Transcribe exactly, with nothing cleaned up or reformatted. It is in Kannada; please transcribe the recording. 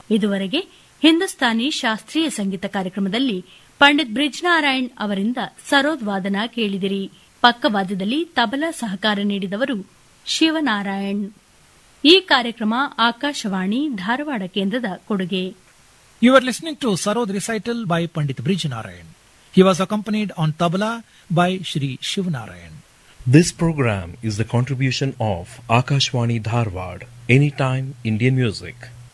ಇದುವರೆಗೆ ಹಿಂದೂಸ್ತಾನಿ ಶಾಸ್ತ್ರೀಯ ಸಂಗೀತ ಕಾರ್ಯಕ್ರಮದಲ್ಲಿ ಪಂಡಿತ್ ಬ್ರಿಜ್ನಾರಾಯಣ್ ಅವರಿಂದ ಸರೋದ್ ವಾದನ ಕೇಳಿದಿರಿ. ಪಕ್ಕವಾದ್ಯದಲ್ಲಿ ತಬಲಾ ಸಹಕಾರ ನೀಡಿದವರು ಶಿವನಾರಾಯಣ್. ಈ ಕಾರ್ಯಕ್ರಮ ಆಕಾಶವಾಣಿ ಧಾರವಾಡ ಕೇಂದ್ರದ ಕೊಡುಗೆ. You are listening to Sarod recital by Pandit Brijnarayan. He was accompanied on tabla by Shri Shivanarayan. This program is the contribution of Akashwani Dharwad, Anytime Indian Music.